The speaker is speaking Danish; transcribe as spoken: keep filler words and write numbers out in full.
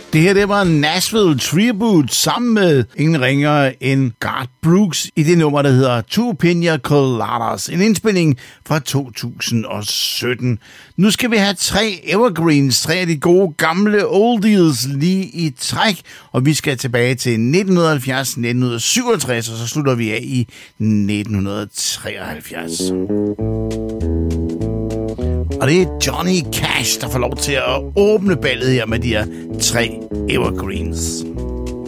Det her, det var Nashville Tribute sammen med ingen ringere end Garth Brooks i det nummer, der hedder Two Pina Coladas. En indspilling fra to tusind og sytten. Nu skal vi have tre evergreens, tre af de gode gamle oldies lige i træk. Og vi skal tilbage til nitten halvfjerds, nitten syvogtres, og så slutter vi af i nitten treoghalvfjerds. Og det er Johnny Cash, der får lov til at åbne ballet her med de her tre evergreens.